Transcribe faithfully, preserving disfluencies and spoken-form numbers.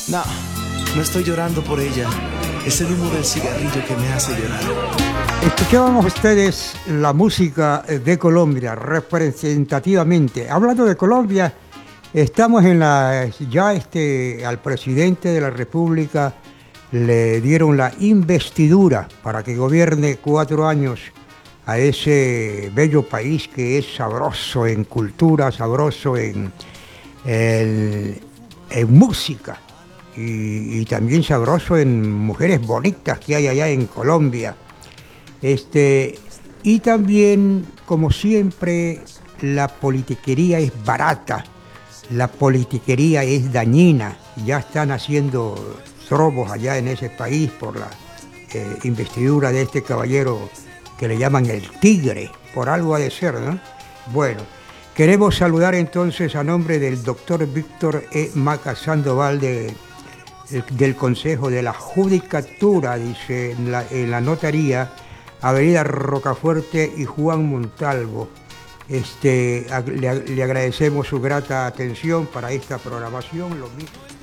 No, no estoy llorando por ella. Es el humo del cigarrillo que me hace llorar. Escuchábamos ustedes la música de Colombia representativamente. Hablando de Colombia, estamos en la ya este al presidente de la República le dieron la investidura para que gobierne cuatro años a ese bello país que es sabroso en cultura, sabroso en, en, en música. Y, y también sabroso en mujeres bonitas que hay allá en Colombia. Este, y también, como siempre, la politiquería es barata, la politiquería es dañina. Ya están haciendo robos allá en ese país por la eh, investidura de este caballero que le llaman el Tigre, por algo ha de ser, ¿no? Bueno, queremos saludar entonces a nombre del doctor Víctor E. Maca Sandoval de del Consejo de la Judicatura, dice en la, en la notaría, Avenida Rocafuerte y Juan Montalvo. Este, le, le agradecemos su grata atención para esta programación. Lo mismo.